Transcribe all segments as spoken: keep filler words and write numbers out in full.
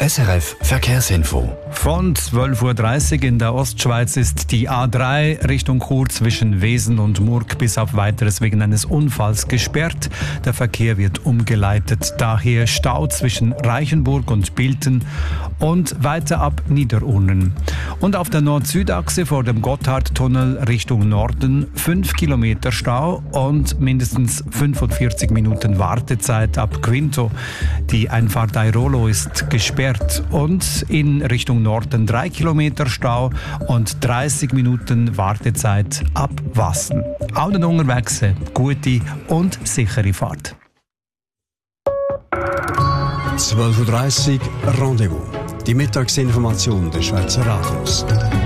S R F Verkehrsinfo. Von zwölf Uhr dreißig in der Ostschweiz ist die A drei Richtung Chur zwischen Wesen und Murg bis auf Weiteres wegen eines Unfalls gesperrt. Der Verkehr wird umgeleitet. Daher Stau zwischen Reichenburg und Bilten und weiter ab Niederurnen. Und auf der Nord-Süd-Achse vor dem Gotthardtunnel Richtung Norden fünf Kilometer Stau und mindestens fünfundvierzig Minuten Wartezeit ab Quinto. Die Einfahrt Airolo ist gesperrt und in Richtung Norden drei Kilometer Stau und dreißig Minuten Wartezeit ab Wassen. Allen unterwegs gute und sichere Fahrt. zwölf Uhr dreißig Rendezvous. Die Mittagsinformation des Schweizer Radios.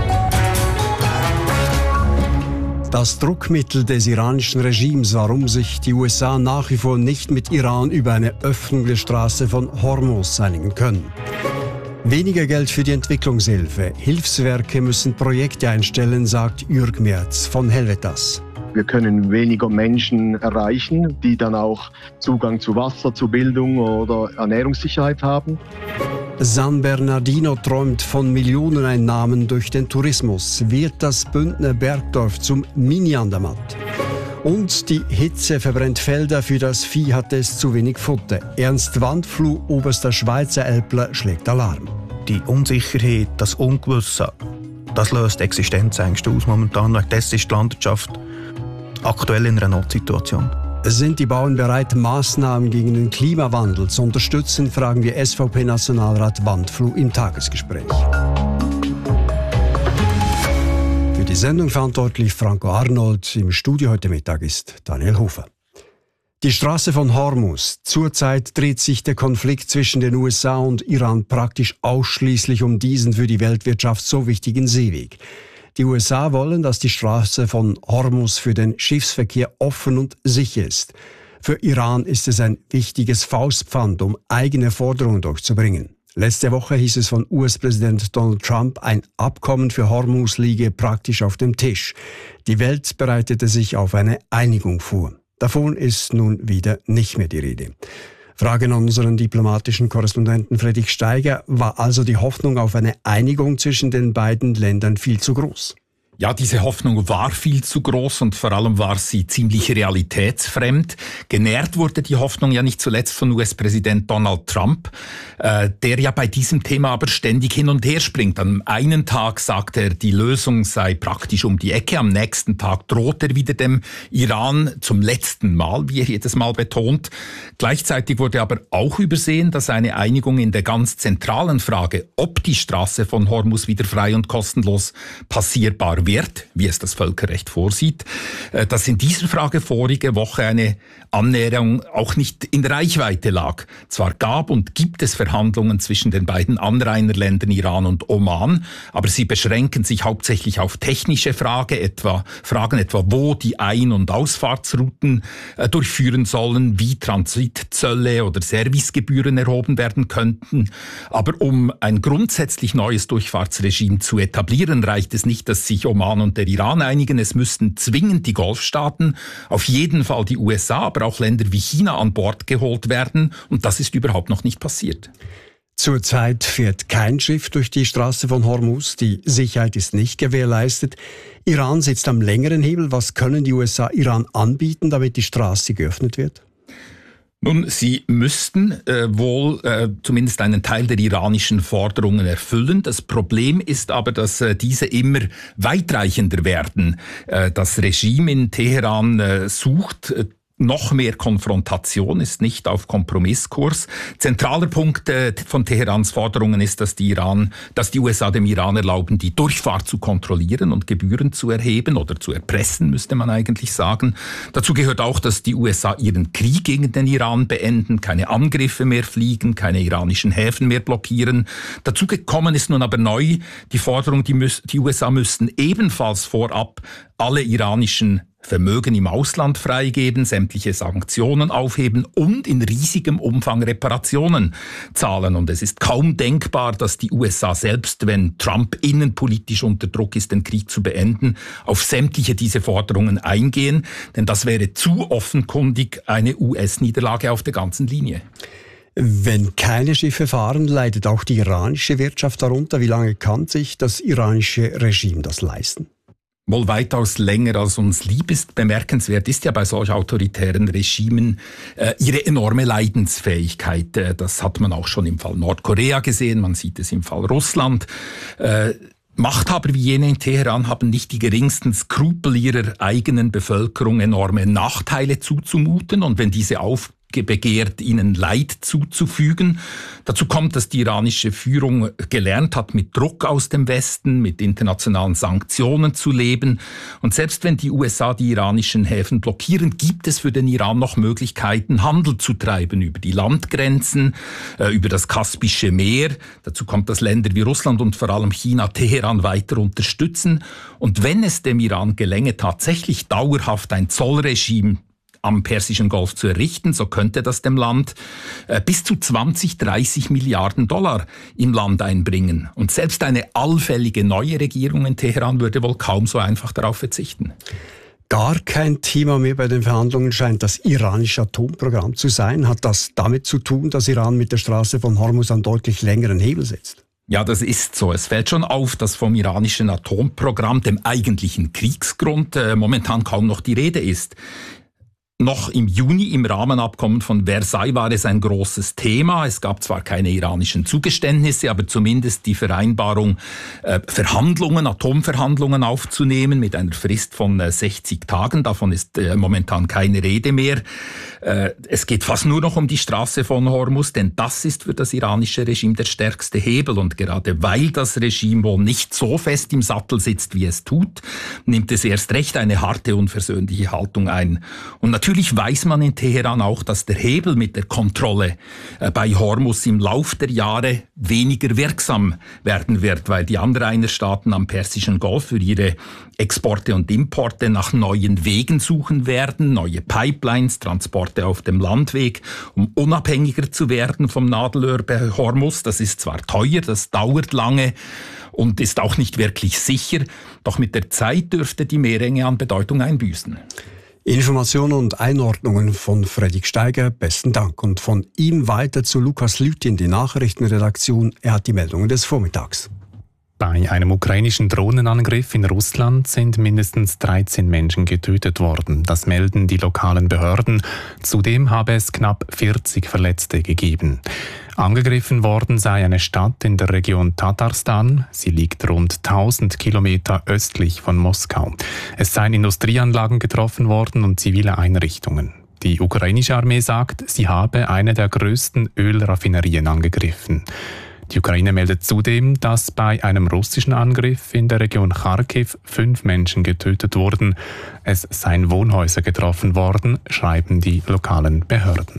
Das Druckmittel des iranischen Regimes, warum sich die U S A nach wie vor nicht mit Iran über eine Öffnung der Straße von Hormuz einigen können. Weniger Geld für die Entwicklungshilfe. Hilfswerke müssen Projekte einstellen, sagt Jürg Merz von Helvetas. Wir können weniger Menschen erreichen, die dann auch Zugang zu Wasser, zu Bildung oder Ernährungssicherheit haben. San Bernardino träumt von Millioneneinnahmen durch den Tourismus. Wird das Bündner Bergdorf zum Mini-Andermatt? Und die Hitze verbrennt Felder, für das Vieh hatte es zu wenig Futter. Ernst Wandfluh, oberster Schweizer Älpler, schlägt Alarm. Die Unsicherheit, das Ungewisse, das löst Existenzängste aus momentan. Dessen ist die Landwirtschaft aktuell in einer Notsituation. Sind die Bauern bereit, Maßnahmen gegen den Klimawandel zu unterstützen, fragen wir S V P-Nationalrat Wandfluh im Tagesgespräch. Für die Sendung verantwortlich Franco Arnold. Im Studio heute Mittag ist Daniel Hofer. Die Straße von Hormuz. Zurzeit dreht sich der Konflikt zwischen den U S A und Iran praktisch ausschließlich um diesen für die Weltwirtschaft so wichtigen Seeweg. Die U S A wollen, dass die Straße von Hormuz für den Schiffsverkehr offen und sicher ist. Für Iran ist es ein wichtiges Faustpfand, um eigene Forderungen durchzubringen. Letzte Woche hieß es von U S-Präsident Donald Trump, ein Abkommen für Hormuz liege praktisch auf dem Tisch. Die Welt bereitete sich auf eine Einigung vor. Davon ist nun wieder nicht mehr die Rede. Frage an unseren diplomatischen Korrespondenten Friedrich Steiger. War also die Hoffnung auf eine Einigung zwischen den beiden Ländern viel zu groß? Ja, diese Hoffnung war viel zu groß und vor allem war sie ziemlich realitätsfremd. Genährt wurde die Hoffnung ja nicht zuletzt von U S-Präsident Donald Trump, äh, der ja bei diesem Thema aber ständig hin und her springt. Am einen Tag sagt er, die Lösung sei praktisch um die Ecke. Am nächsten Tag droht er wieder dem Iran zum letzten Mal, wie er jedes Mal betont. Gleichzeitig wurde aber auch übersehen, dass eine Einigung in der ganz zentralen Frage, ob die Straße von Hormuz wieder frei und kostenlos passierbar wird, wie es das Völkerrecht vorsieht, dass in dieser Frage vorige Woche eine Annäherung auch nicht in Reichweite lag. Zwar gab und gibt es Verhandlungen zwischen den beiden Anrainerländern Iran und Oman, aber sie beschränken sich hauptsächlich auf technische Frage, etwa, Fragen etwa, wo die Ein- und Ausfahrtsrouten äh, durchführen sollen, wie Transitzölle oder Servicegebühren erhoben werden könnten. Aber um ein grundsätzlich neues Durchfahrtsregime zu etablieren, reicht es nicht, dass sich Oman und der Iran einigen. Es müssten zwingend die Golfstaaten, auf jeden Fall die U S A, aber auch Länder wie China an Bord geholt werden. Und das ist überhaupt noch nicht passiert. Zurzeit fährt kein Schiff durch die Straße von Hormuz. Die Sicherheit ist nicht gewährleistet. Iran sitzt am längeren Hebel. Was können die U S A Iran anbieten, damit die Straße geöffnet wird? Nun, sie müssten äh, wohl äh, zumindest einen Teil der iranischen Forderungen erfüllen. Das Problem ist aber, dass äh, diese immer weitreichender werden. Äh, das Regime in Teheran äh, sucht äh, noch mehr Konfrontation, ist nicht auf Kompromisskurs. Zentraler Punkt äh, von Teherans Forderungen ist, dass die, Iran, dass die U S A dem Iran erlauben, die Durchfahrt zu kontrollieren und Gebühren zu erheben oder zu erpressen, müsste man eigentlich sagen. Dazu gehört auch, dass die U S A ihren Krieg gegen den Iran beenden, keine Angriffe mehr fliegen, keine iranischen Häfen mehr blockieren. Dazu gekommen ist nun aber neu die Forderung, die, müß, die U S A müssten ebenfalls vorab alle iranischen Vermögen im Ausland freigeben, sämtliche Sanktionen aufheben und in riesigem Umfang Reparationen zahlen. Und es ist kaum denkbar, dass die U S A selbst, wenn Trump innenpolitisch unter Druck ist, den Krieg zu beenden, auf sämtliche diese Forderungen eingehen. Denn das wäre zu offenkundig eine U S-Niederlage auf der ganzen Linie. Wenn keine Schiffe fahren, leidet auch die iranische Wirtschaft darunter. Wie lange kann sich das iranische Regime das leisten? Wohl weitaus länger als uns lieb ist. Bemerkenswert ist ja bei solch autoritären Regimen äh, ihre enorme Leidensfähigkeit. Äh, das hat man auch schon im Fall Nordkorea gesehen, man sieht es im Fall Russland. Äh, Machthaber wie jene in Teheran haben nicht die geringsten Skrupel, ihrer eigenen Bevölkerung enorme Nachteile zuzumuten. Und wenn diese auf begehrt, ihnen Leid zuzufügen. Dazu kommt, dass die iranische Führung gelernt hat, mit Druck aus dem Westen, mit internationalen Sanktionen zu leben. Und selbst wenn die U S A die iranischen Häfen blockieren, gibt es für den Iran noch Möglichkeiten, Handel zu treiben über die Landgrenzen, äh, über das Kaspische Meer. Dazu kommt, dass Länder wie Russland und vor allem China Teheran weiter unterstützen. Und wenn es dem Iran gelänge, tatsächlich dauerhaft ein Zollregime am Persischen Golf zu errichten, so könnte das dem Land äh, bis zu zwanzig, dreißig Milliarden Dollar im Land einbringen. Und selbst eine allfällige neue Regierung in Teheran würde wohl kaum so einfach darauf verzichten. Gar kein Thema mehr bei den Verhandlungen scheint das iranische Atomprogramm zu sein. Hat das damit zu tun, dass Iran mit der Straße von Hormuz einen deutlich längeren Hebel setzt? Ja, das ist so. Es fällt schon auf, dass vom iranischen Atomprogramm, dem eigentlichen Kriegsgrund, äh, momentan kaum noch die Rede ist. Noch im Juni im Rahmenabkommen von Versailles war es ein großes Thema. Es gab zwar keine iranischen Zugeständnisse, aber zumindest die Vereinbarung, äh, Verhandlungen, Atomverhandlungen aufzunehmen mit einer Frist von äh, sechzig Tagen. Davon ist äh, momentan keine Rede mehr. Äh, es geht fast nur noch um die Straße von Hormuz, denn das ist für das iranische Regime der stärkste Hebel. Und gerade weil das Regime wohl nicht so fest im Sattel sitzt, wie es tut, nimmt es erst recht eine harte, unversöhnliche Haltung ein. Und natürlich weiß man in Teheran auch, dass der Hebel mit der Kontrolle äh, bei Hormuz im Lauf der Jahre weniger wirksam werden wird, weil die Anrainerstaaten am Persischen Golf für ihre Exporte und Importe nach neuen Wegen suchen werden, neue Pipelines, Transporte auf dem Landweg, um unabhängiger zu werden vom Nadelöhr bei Hormuz. Das ist zwar teuer, das dauert lange und ist auch nicht wirklich sicher, doch mit der Zeit dürfte die Meerenge an Bedeutung einbüßen. Informationen und Einordnungen von Fredrik Steiger, besten Dank. Und von ihm weiter zu Lukas Lüthi in die Nachrichtenredaktion. Er hat die Meldungen des Vormittags. Bei einem ukrainischen Drohnenangriff in Russland sind mindestens dreizehn Menschen getötet worden. Das melden die lokalen Behörden. Zudem habe es knapp vierzig Verletzte gegeben. Angegriffen worden sei eine Stadt in der Region Tatarstan. Sie liegt rund tausend Kilometer östlich von Moskau. Es seien Industrieanlagen getroffen worden und zivile Einrichtungen. Die ukrainische Armee sagt, sie habe eine der größten Ölraffinerien angegriffen. Die Ukraine meldet zudem, dass bei einem russischen Angriff in der Region Kharkiv fünf Menschen getötet wurden. Es seien Wohnhäuser getroffen worden, schreiben die lokalen Behörden.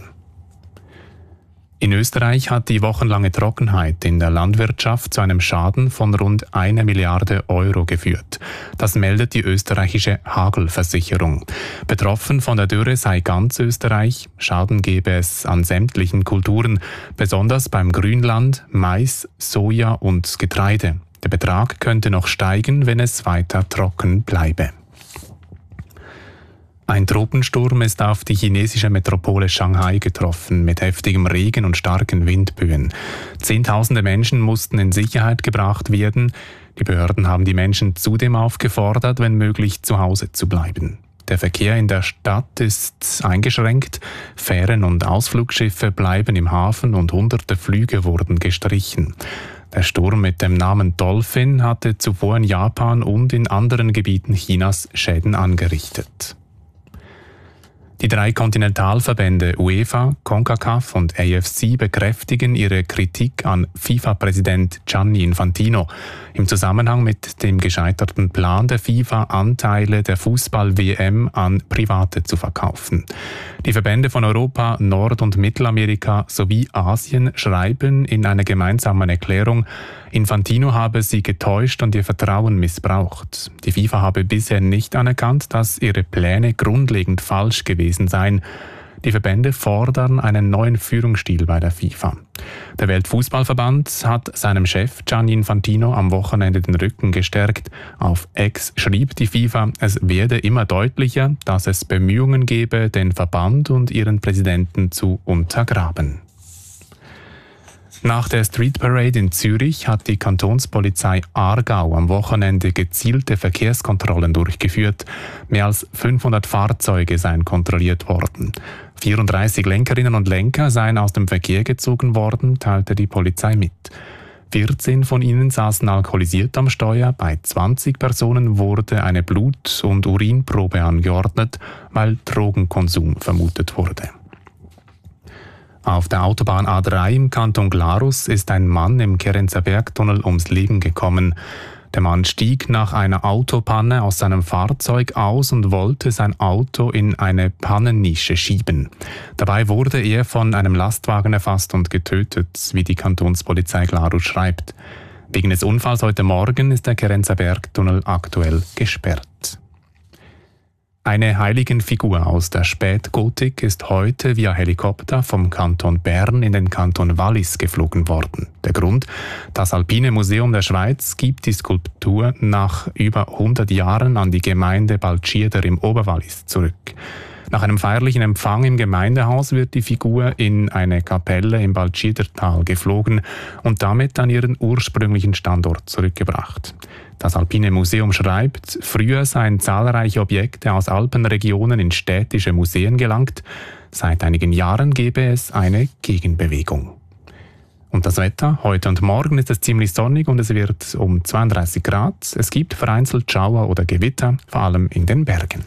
In Österreich hat die wochenlange Trockenheit in der Landwirtschaft zu einem Schaden von rund eine Milliarde Euro geführt. Das meldet die österreichische Hagelversicherung. Betroffen von der Dürre sei ganz Österreich. Schaden gebe es an sämtlichen Kulturen, besonders beim Grünland, Mais, Soja und Getreide. Der Betrag könnte noch steigen, wenn es weiter trocken bleibe. Ein Tropensturm ist auf die chinesische Metropole Shanghai getroffen, mit heftigem Regen und starken Windböen. Zehntausende Menschen mussten in Sicherheit gebracht werden. Die Behörden haben die Menschen zudem aufgefordert, wenn möglich zu Hause zu bleiben. Der Verkehr in der Stadt ist eingeschränkt. Fähren und Ausflugschiffe bleiben im Hafen und hunderte Flüge wurden gestrichen. Der Sturm mit dem Namen Dolphin hatte zuvor in Japan und in anderen Gebieten Chinas Schäden angerichtet. Die drei Kontinentalverbände UEFA, CONCACAF und A F C bekräftigen ihre Kritik an FIFA-Präsident Gianni Infantino im Zusammenhang mit dem gescheiterten Plan der FIFA, Anteile der Fußball-W M an Private zu verkaufen. Die Verbände von Europa, Nord- und Mittelamerika sowie Asien schreiben in einer gemeinsamen Erklärung, Infantino habe sie getäuscht und ihr Vertrauen missbraucht. Die FIFA habe bisher nicht anerkannt, dass ihre Pläne grundlegend falsch gewesen seien. Die Verbände fordern einen neuen Führungsstil bei der FIFA. Der Weltfußballverband hat seinem Chef Gianni Infantino am Wochenende den Rücken gestärkt. Auf X schrieb die FIFA, es werde immer deutlicher, dass es Bemühungen gebe, den Verband und ihren Präsidenten zu untergraben. Nach der Street Parade in Zürich hat die Kantonspolizei Aargau am Wochenende gezielte Verkehrskontrollen durchgeführt. Mehr als fünfhundert Fahrzeuge seien kontrolliert worden. vierunddreißig Lenkerinnen und Lenker seien aus dem Verkehr gezogen worden, teilte die Polizei mit. vierzehn von ihnen saßen alkoholisiert am Steuer. Bei zwanzig Personen wurde eine Blut- und Urinprobe angeordnet, weil Drogenkonsum vermutet wurde. Auf der Autobahn A drei im Kanton Glarus ist ein Mann im Kerenzer Bergtunnel ums Leben gekommen. Der Mann stieg nach einer Autopanne aus seinem Fahrzeug aus und wollte sein Auto in eine Pannennische schieben. Dabei wurde er von einem Lastwagen erfasst und getötet, wie die Kantonspolizei Glarus schreibt. Wegen des Unfalls heute Morgen ist der Kerenzer Bergtunnel aktuell gesperrt. Eine Heiligenfigur aus der Spätgotik ist heute via Helikopter vom Kanton Bern in den Kanton Wallis geflogen worden. Der Grund: Das Alpine Museum der Schweiz gibt die Skulptur nach über hundert Jahren an die Gemeinde Baltschierder im Oberwallis zurück. Nach einem feierlichen Empfang im Gemeindehaus wird die Figur in eine Kapelle im Baltschierdertal geflogen und damit an ihren ursprünglichen Standort zurückgebracht. Das Alpine Museum schreibt, früher seien zahlreiche Objekte aus Alpenregionen in städtische Museen gelangt. Seit einigen Jahren gebe es eine Gegenbewegung. Und das Wetter? Heute und morgen ist es ziemlich sonnig und es wird um zweiunddreißig Grad. Es gibt vereinzelt Schauer oder Gewitter, vor allem in den Bergen.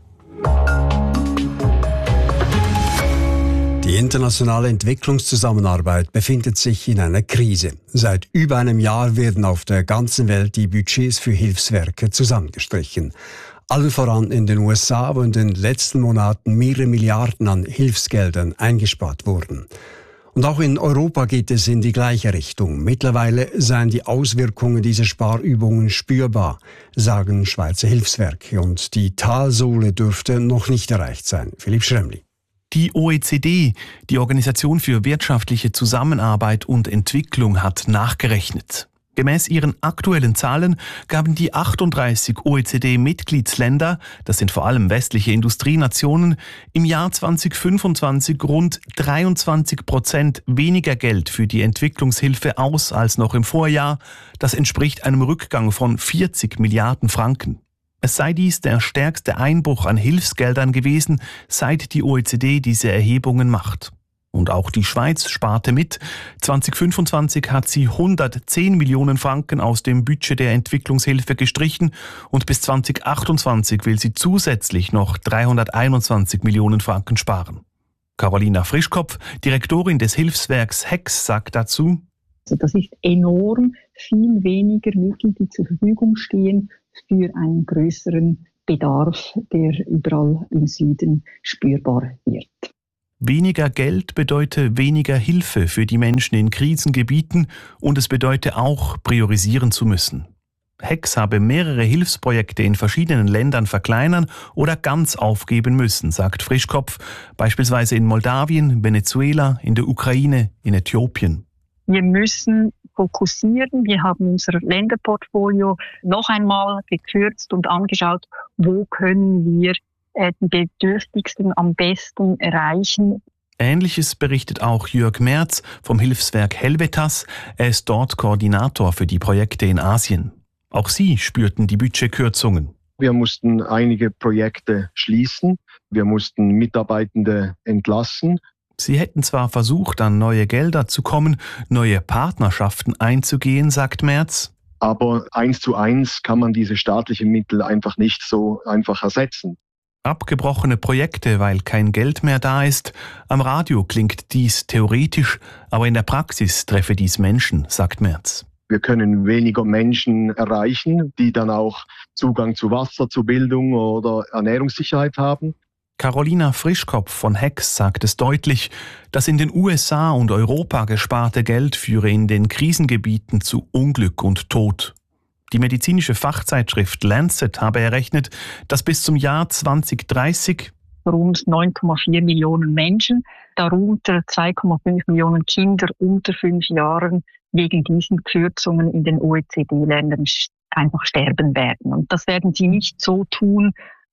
Die internationale Entwicklungszusammenarbeit befindet sich in einer Krise. Seit über einem Jahr werden auf der ganzen Welt die Budgets für Hilfswerke zusammengestrichen. Allen voran in den U S A, wo in den letzten Monaten mehrere Milliarden an Hilfsgeldern eingespart wurden. Und auch in Europa geht es in die gleiche Richtung. Mittlerweile seien die Auswirkungen dieser Sparübungen spürbar, sagen Schweizer Hilfswerke. Und die Talsohle dürfte noch nicht erreicht sein. Philipp Schremli. Die O E C D, die Organisation für wirtschaftliche Zusammenarbeit und Entwicklung, hat nachgerechnet. Gemäß ihren aktuellen Zahlen gaben die achtunddreißig O E C D-Mitgliedsländer, das sind vor allem westliche Industrienationen, im Jahr zweitausendfünfundzwanzig rund dreiundzwanzig Prozent weniger Geld für die Entwicklungshilfe aus als noch im Vorjahr. Das entspricht einem Rückgang von vierzig Milliarden Franken. Es sei dies der stärkste Einbruch an Hilfsgeldern gewesen, seit die O E C D diese Erhebungen macht. Und auch die Schweiz sparte mit. zweitausendfünfundzwanzig hat sie hundertzehn Millionen Franken aus dem Budget der Entwicklungshilfe gestrichen und bis zweitausendachtundzwanzig will sie zusätzlich noch dreihunderteinundzwanzig Millionen Franken sparen. Carolina Frischkopf, Direktorin des Hilfswerks H E X, sagt dazu: Also das ist enorm viel weniger Mittel, die zur Verfügung stehen für einen größeren Bedarf, der überall im Süden spürbar wird. Weniger Geld bedeutet weniger Hilfe für die Menschen in Krisengebieten und es bedeutet auch, priorisieren zu müssen. H E X habe mehrere Hilfsprojekte in verschiedenen Ländern verkleinern oder ganz aufgeben müssen, sagt Frischkopf, beispielsweise in Moldawien, Venezuela, in der Ukraine, in Äthiopien. Wir müssen fokussieren. Wir haben unser Länderportfolio noch einmal gekürzt und angeschaut, wo können wir die Bedürftigsten am besten erreichen. Ähnliches berichtet auch Jörg Merz vom Hilfswerk Helvetas. Er ist dort Koordinator für die Projekte in Asien. Auch sie spürten die Budgetkürzungen. Wir mussten einige Projekte schließen. Wir mussten Mitarbeitende entlassen. Sie hätten zwar versucht, an neue Gelder zu kommen, neue Partnerschaften einzugehen, sagt Merz. Aber eins zu eins kann man diese staatlichen Mittel einfach nicht so einfach ersetzen. Abgebrochene Projekte, weil kein Geld mehr da ist. Am Radio klingt dies theoretisch, aber in der Praxis treffe dies Menschen, sagt Merz. Wir können weniger Menschen erreichen, die dann auch Zugang zu Wasser, zu Bildung oder Ernährungssicherheit haben. Carolina Frischkopf von H E X sagt es deutlich, dass in den U S A und Europa gesparte Geld führe in den Krisengebieten zu Unglück und Tod. Die medizinische Fachzeitschrift Lancet habe errechnet, dass bis zum Jahr zweitausenddreißig rund neun Komma vier Millionen Menschen, darunter zwei Komma fünf Millionen Kinder unter fünf Jahren, wegen diesen Kürzungen in den O E C D-Ländern einfach sterben werden. Und das werden sie nicht so tun,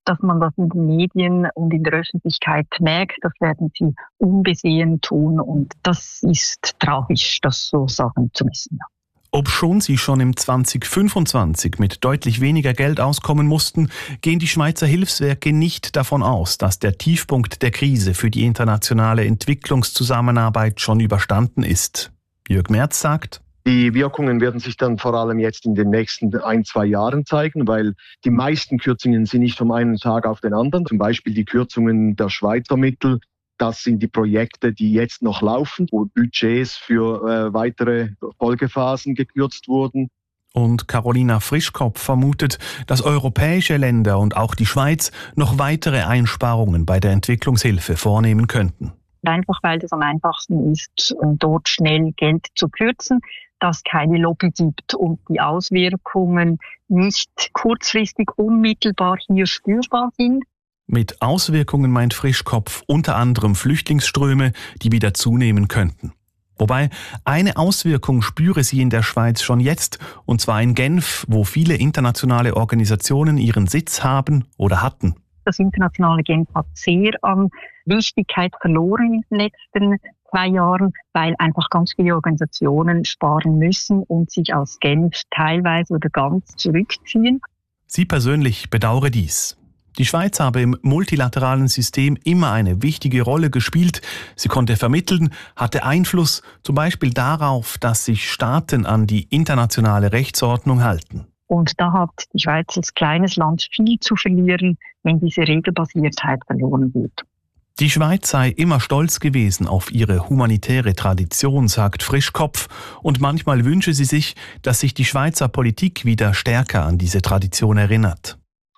dass man das in den Medien und in der Öffentlichkeit merkt, das werden sie unbesehen tun. Und das ist tragisch, das so sagen zu müssen. Ja. Obschon sie schon im zwanzig fünfundzwanzig mit deutlich weniger Geld auskommen mussten, gehen die Schweizer Hilfswerke nicht davon aus, dass der Tiefpunkt der Krise für die internationale Entwicklungszusammenarbeit schon überstanden ist. Jürg Merz sagt: Die Wirkungen werden sich dann vor allem jetzt in den nächsten ein, zwei Jahren zeigen, weil die meisten Kürzungen sind nicht vom einen Tag auf den anderen. Zum Beispiel die Kürzungen der Schweizer Mittel. Das sind die Projekte, die jetzt noch laufen, wo Budgets für äh, weitere Folgephasen gekürzt wurden. Und Carolina Frischkopf vermutet, dass europäische Länder und auch die Schweiz noch weitere Einsparungen bei der Entwicklungshilfe vornehmen könnten. Einfach weil es am einfachsten ist, dort schnell Geld zu kürzen, dass es keine Lobby gibt und die Auswirkungen nicht kurzfristig unmittelbar hier spürbar sind. Mit Auswirkungen meint Frischkopf unter anderem Flüchtlingsströme, die wieder zunehmen könnten. Wobei eine Auswirkung spüre sie in der Schweiz schon jetzt, und zwar in Genf, wo viele internationale Organisationen ihren Sitz haben oder hatten. Das internationale Genf hat sehr an Wichtigkeit verloren in den letzten zwei Jahren, weil einfach ganz viele Organisationen sparen müssen und sich aus Genf teilweise oder ganz zurückziehen. Sie persönlich bedauere dies. Die Schweiz habe im multilateralen System immer eine wichtige Rolle gespielt. Sie konnte vermitteln, hatte Einfluss, zum Beispiel darauf, dass sich Staaten an die internationale Rechtsordnung halten. Und da hat die Schweiz als kleines Land viel zu verlieren, wenn diese Regelbasiertheit verloren wird. Die Schweiz sei immer stolz gewesen auf ihre humanitäre Tradition, sagt Frischkopf, und manchmal wünsche sie sich, dass sich die Schweizer Politik wieder stärker an diese Tradition erinnert.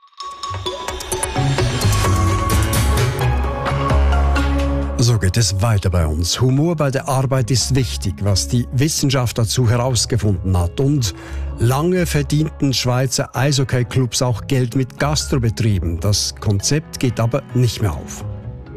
So geht es weiter bei uns. Humor bei der Arbeit ist wichtig, was die Wissenschaft dazu herausgefunden hat. Und lange verdienten Schweizer Eishockey-Clubs auch Geld mit Gastrobetrieben. Das Konzept geht aber nicht mehr auf.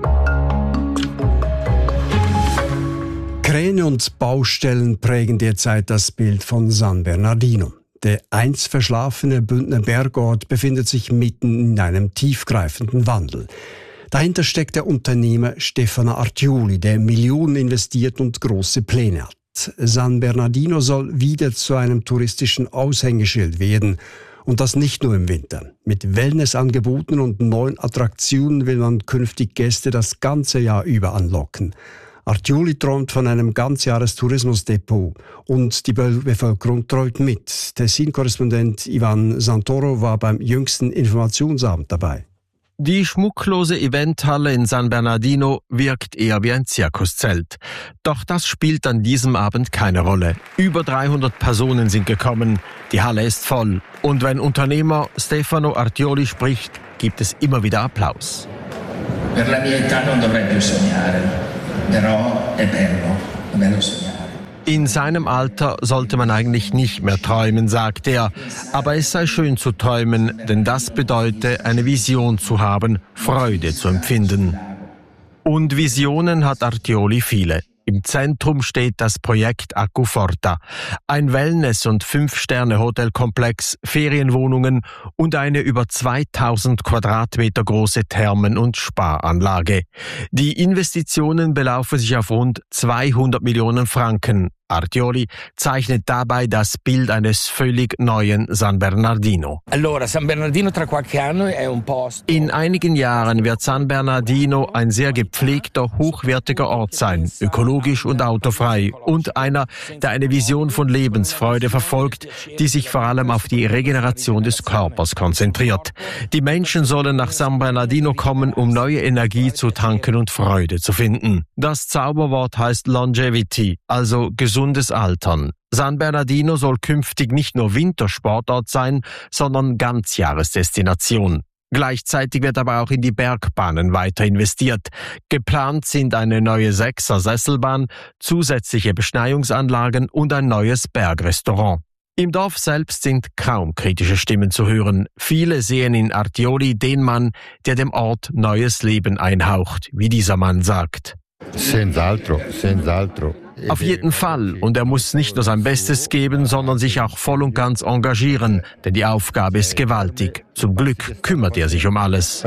Kräne und Baustellen prägen derzeit das Bild von San Bernardino. Der einst verschlafene Bündner Bergort befindet sich mitten in einem tiefgreifenden Wandel. Dahinter steckt der Unternehmer Stefano Artioli, der Millionen investiert und große Pläne hat. San Bernardino soll wieder zu einem touristischen Aushängeschild werden. Und das nicht nur im Winter. Mit Wellnessangeboten und neuen Attraktionen will man künftig Gäste das ganze Jahr über anlocken. Artioli träumt von einem Ganzjahrestourismusdepot und die Bevölkerung träumt mit. Tessin-Korrespondent Ivan Santoro war beim jüngsten Informationsabend dabei. Die schmucklose Eventhalle in San Bernardino wirkt eher wie ein Zirkuszelt. Doch das spielt an diesem Abend keine Rolle. Über dreihundert Personen sind gekommen, die Halle ist voll. Und wenn Unternehmer Stefano Artioli spricht, gibt es immer wieder Applaus. Per la mia età non dovrei più sognare, però è bello, è bello sognare. In seinem Alter sollte man eigentlich nicht mehr träumen, sagt er. Aber es sei schön zu träumen, denn das bedeutet, eine Vision zu haben, Freude zu empfinden. Und Visionen hat Artioli viele. Im Zentrum steht das Projekt Acquaforta, ein Wellness- und Fünf-Sterne-Hotelkomplex, Ferienwohnungen und eine über zweitausend Quadratmeter große Thermen- und Spa-Anlage. Die Investitionen belaufen sich auf rund zweihundert Millionen Franken. Artioli zeichnet dabei das Bild eines völlig neuen San Bernardino. In einigen Jahren wird San Bernardino ein sehr gepflegter, hochwertiger Ort sein, ökologisch und autofrei und einer, der eine Vision von Lebensfreude verfolgt, die sich vor allem auf die Regeneration des Körpers konzentriert. Die Menschen sollen nach San Bernardino kommen, um neue Energie zu tanken und Freude zu finden. Das Zauberwort heißt Longevity, also gesundes Altern. San Bernardino soll künftig nicht nur Wintersportort sein, sondern Ganzjahresdestination. Gleichzeitig wird aber auch in die Bergbahnen weiter investiert. Geplant sind eine neue Sechser-Sesselbahn, zusätzliche Beschneiungsanlagen und ein neues Bergrestaurant. Im Dorf selbst sind kaum kritische Stimmen zu hören. Viele sehen in Artioli den Mann, der dem Ort neues Leben einhaucht, wie dieser Mann sagt. Senz'altro, senz'altro. Auf jeden Fall. Und er muss nicht nur sein Bestes geben, sondern sich auch voll und ganz engagieren, denn die Aufgabe ist gewaltig. Zum Glück kümmert er sich um alles.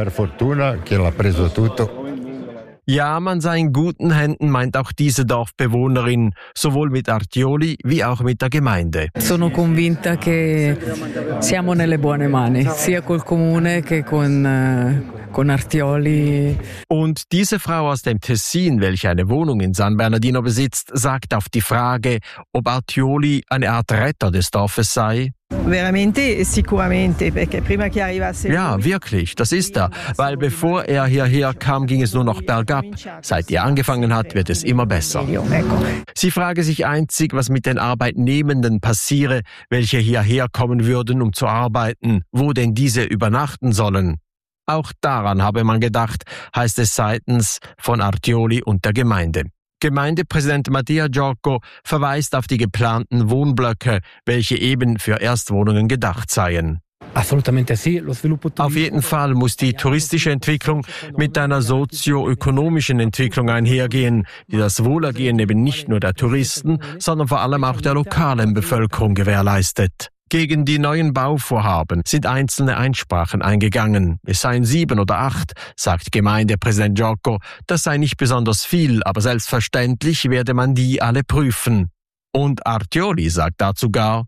Ja, man sei in guten Händen, meint auch diese Dorfbewohnerin, sowohl mit Artioli wie auch mit der Gemeinde. Sono convinta che siamo nelle buone mani, sia col Comune che con, uh, con Artioli. Und diese Frau aus dem Tessin, welche eine Wohnung in San Bernardino besitzt, sagt auf die Frage, ob Artioli eine Art Retter des Dorfes sei. Veramente, sicuramente, perché prima che arrivasse. Ja, wirklich, das ist er. Weil bevor er hierher kam, ging es nur noch bergab. Seit er angefangen hat, wird es immer besser. Sie frage sich einzig, was mit den Arbeitnehmenden passiere, welche hierher kommen würden, um zu arbeiten, wo denn diese übernachten sollen. Auch daran habe man gedacht, heißt es seitens von Artioli und der Gemeinde. Gemeindepräsident Mattia Giorgio verweist auf die geplanten Wohnblöcke, welche eben für Erstwohnungen gedacht seien. Auf jeden Fall muss die touristische Entwicklung mit einer sozioökonomischen Entwicklung einhergehen, die das Wohlergehen eben nicht nur der Touristen, sondern vor allem auch der lokalen Bevölkerung gewährleistet. Gegen die neuen Bauvorhaben sind einzelne Einsprachen eingegangen. Es seien sieben oder acht, sagt Gemeindepräsident Giorgio. Das sei nicht besonders viel, aber selbstverständlich werde man die alle prüfen. Und Artioli sagt dazu gar,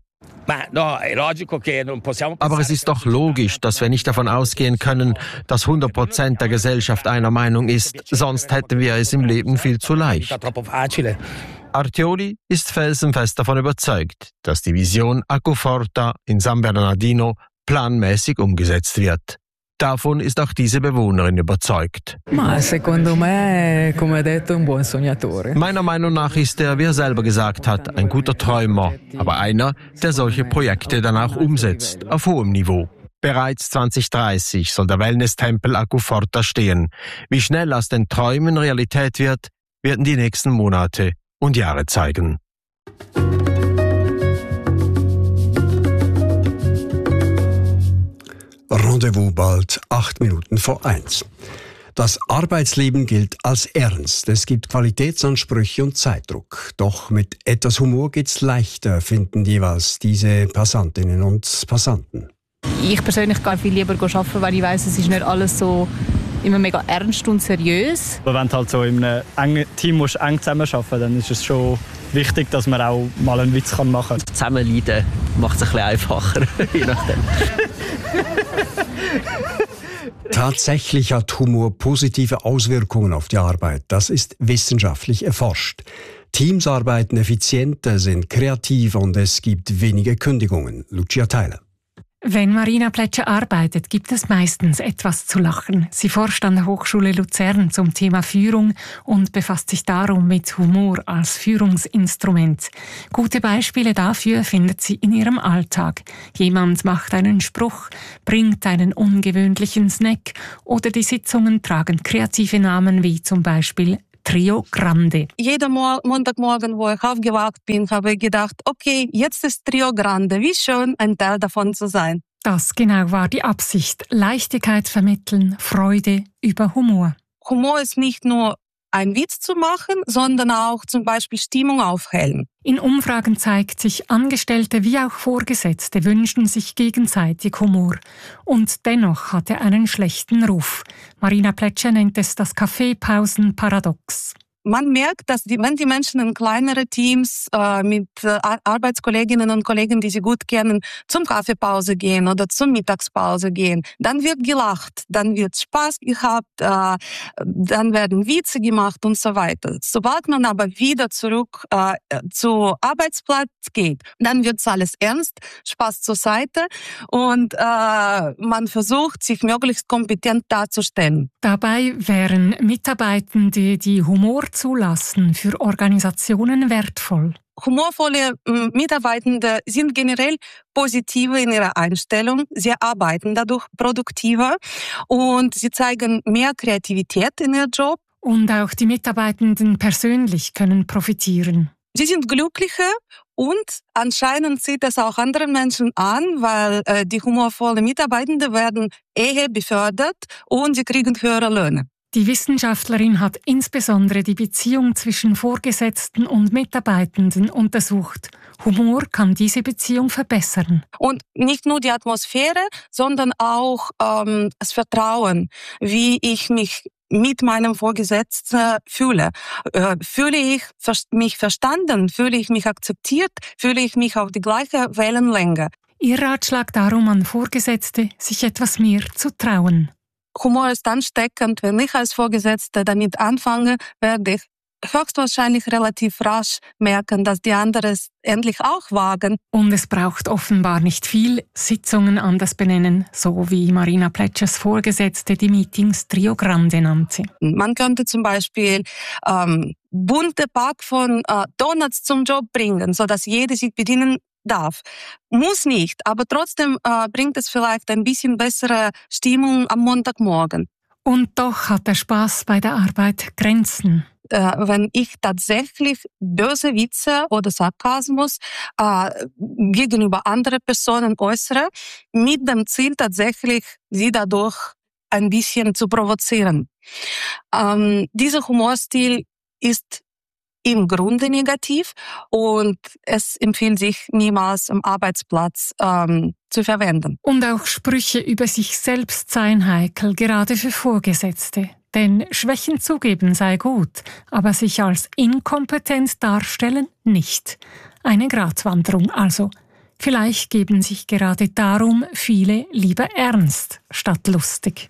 aber es ist doch logisch, dass wir nicht davon ausgehen können, dass hundert Prozent der Gesellschaft einer Meinung ist, sonst hätten wir es im Leben viel zu leicht. Artioli ist felsenfest davon überzeugt, dass die Vision Acquaforta in San Bernardino planmäßig umgesetzt wird. Davon ist auch diese Bewohnerin überzeugt. Secondo me, come detto, un buon sognatore. Meiner Meinung nach ist er, wie er selber gesagt hat, ein guter Träumer, aber einer, der solche Projekte dann auch umsetzt, auf hohem Niveau. Bereits zwanzig dreißig soll der Wellness-Tempel Acquaforta stehen. Wie schnell aus den Träumen Realität wird, werden die nächsten Monate und Jahre zeigen. Rendezvous bald acht Minuten vor eins. Das Arbeitsleben gilt als ernst. Es gibt Qualitätsansprüche und Zeitdruck. Doch mit etwas Humor geht's leichter, finden jeweils diese Passantinnen und Passanten. Ich persönlich gehe viel lieber arbeiten, weil ich weiss, es ist nicht alles so immer mega ernst und seriös. Aber wenn du halt so in einem engen Team musst, eng zusammenarbeiten, dann ist es schon wichtig, dass man auch mal einen Witz machen kann. Zusammenleiden macht es ein bisschen einfacher, je nachdem. Tatsächlich hat Humor positive Auswirkungen auf die Arbeit. Das ist wissenschaftlich erforscht. Teams arbeiten effizienter, sind kreativer und es gibt wenige Kündigungen. Lucia Theiler. Wenn Marina Pletscher arbeitet, gibt es meistens etwas zu lachen. Sie forscht an der Hochschule Luzern zum Thema Führung und befasst sich darum mit Humor als Führungsinstrument. Gute Beispiele dafür findet sie in ihrem Alltag. Jemand macht einen Spruch, bringt einen ungewöhnlichen Snack oder die Sitzungen tragen kreative Namen wie zum Beispiel Trio Grande. Jeden Mo- Montagmorgen, wo ich aufgewacht bin, habe ich gedacht, okay, jetzt ist Trio Grande. Wie schön, ein Teil davon zu sein. Das genau war die Absicht. Leichtigkeit vermitteln, Freude über Humor. Humor ist nicht nur ein Witz zu machen, sondern auch zum Beispiel Stimmung aufhellen. In Umfragen zeigt sich, Angestellte wie auch Vorgesetzte wünschen sich gegenseitig Humor. Und dennoch hat er einen schlechten Ruf. Marina Pletscher nennt es das Kaffeepausen-Paradox. Man merkt, dass die, wenn die Menschen in kleinere Teams äh, mit äh, Arbeitskolleginnen und Kollegen, die sie gut kennen, zum Kaffeepause gehen oder zur Mittagspause gehen, dann wird gelacht, dann wird Spaß gehabt, äh, dann werden Witze gemacht und so weiter. Sobald man aber wieder zurück äh, zu Arbeitsplatz geht, dann wird alles ernst, Spaß zur Seite und äh, man versucht, sich möglichst kompetent darzustellen. Dabei wären Mitarbeitende, die Humor zulassen, für Organisationen wertvoll. Humorvolle äh, Mitarbeitende sind generell positiver in ihrer Einstellung. Sie arbeiten dadurch produktiver und sie zeigen mehr Kreativität in ihrem Job. Und auch die Mitarbeitenden persönlich können profitieren. Sie sind glücklicher und anscheinend zieht es auch andere Menschen an, weil äh, die humorvollen Mitarbeitenden werden eher befördert und sie kriegen höhere Löhne. Die Wissenschaftlerin hat insbesondere die Beziehung zwischen Vorgesetzten und Mitarbeitenden untersucht. Humor kann diese Beziehung verbessern. Und nicht nur die Atmosphäre, sondern auch ähm, das Vertrauen, wie ich mich mit meinem Vorgesetzten fühle. Äh, fühle ich mich verstanden? Fühle ich mich akzeptiert? Fühle ich mich auf die gleiche Wellenlänge? Ihr Ratschlag darum an Vorgesetzte, sich etwas mehr zu trauen. Humor ist ansteckend. Wenn ich als Vorgesetzte damit anfange, werde ich höchstwahrscheinlich relativ rasch merken, dass die anderen es endlich auch wagen. Und es braucht offenbar nicht viel, Sitzungen anders benennen, so wie Marina Pletschers Vorgesetzte die Meetings Trio Grande nannte. Man könnte zum Beispiel ähm, bunte Pack von äh, Donuts zum Job bringen, sodass jeder sich bedienen darf. Muss nicht, aber trotzdem äh, bringt es vielleicht ein bisschen bessere Stimmung am Montagmorgen. Und doch hat der Spaß bei der Arbeit Grenzen. Äh, wenn ich tatsächlich böse Witze oder Sarkasmus äh, gegenüber anderen Personen äußere, mit dem Ziel tatsächlich, sie dadurch ein bisschen zu provozieren. Ähm, dieser Humorstil ist im Grunde negativ und es empfiehlt sich niemals am Arbeitsplatz ähm, zu verwenden. Und auch Sprüche über sich selbst seien heikel, gerade für Vorgesetzte. Denn Schwächen zugeben sei gut, aber sich als inkompetent darstellen nicht. Eine Gratwanderung also. Vielleicht geben sich gerade darum viele lieber ernst statt lustig.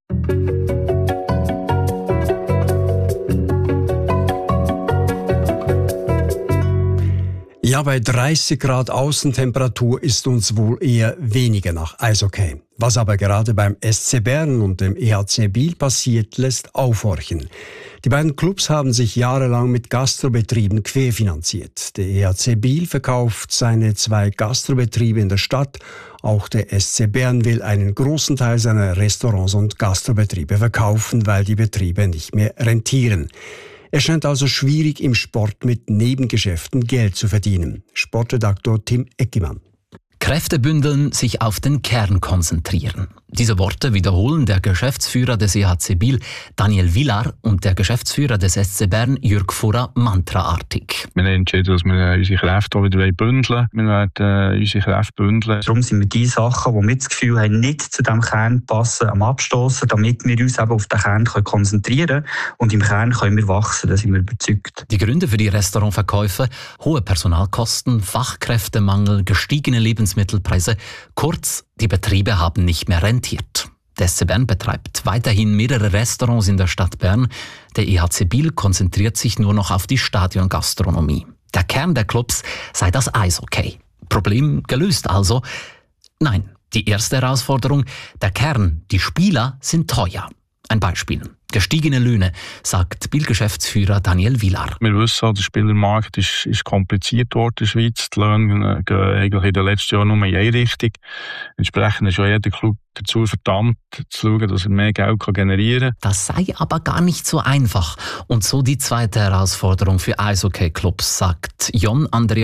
Ja, bei dreißig Grad Außentemperatur ist uns wohl eher weniger nach Eishockey. Was aber gerade beim S C Bern und dem E H C Biel passiert, lässt aufhorchen. Die beiden Clubs haben sich jahrelang mit Gastrobetrieben querfinanziert. Der E H C Biel verkauft seine zwei Gastrobetriebe in der Stadt. Auch der S C Bern will einen großen Teil seiner Restaurants und Gastrobetriebe verkaufen, weil die Betriebe nicht mehr rentieren. Es scheint also schwierig, im Sport mit Nebengeschäften Geld zu verdienen. Sportredaktor Tim Eckimann. Kräfte bündeln, sich auf den Kern konzentrieren. Diese Worte wiederholen der Geschäftsführer des E H C Biel, Daniel Villar, und der Geschäftsführer des S C Bern, Jürg Furrer, mantraartig. Wir haben entschieden, dass wir unsere Kräfte wieder bündeln wollen. Wir werden unsere Kräfte bündeln. Darum sind wir die Sachen, die wir das Gefühl haben, nicht zu diesem Kern passen, am Abstossen, damit wir uns eben auf den Kern konzentrieren können. Und im Kern können wir wachsen, da sind wir überzeugt. Die Gründe für die Restaurantverkäufe: hohe Personalkosten, Fachkräftemangel, gestiegene Lebensmittelpreise. Kurz, die Betriebe haben nicht mehr rentiert. Der S C Bern betreibt weiterhin mehrere Restaurants in der Stadt Bern. Der E H C Biel konzentriert sich nur noch auf die Stadiongastronomie. Der Kern der Clubs sei das Eishockey. Problem gelöst also? Nein, die erste Herausforderung: der Kern, die Spieler sind teuer. Ein Beispiel: gestiegene Löhne, sagt Biel-Geschäftsführer Daniel Villar. Wir wissen, der Spielermarkt ist, ist kompliziert worden in der Schweiz. Die Löhne gehen eigentlich in den letzten Jahren nur in eine Richtung. Entsprechend ist auch jeder Club dazu verdammt, zu schauen, dass er mehr Geld generieren kann. Das sei aber gar nicht so einfach. Und so die zweite Herausforderung für Eishockey-Clubs, sagt Jon Andreas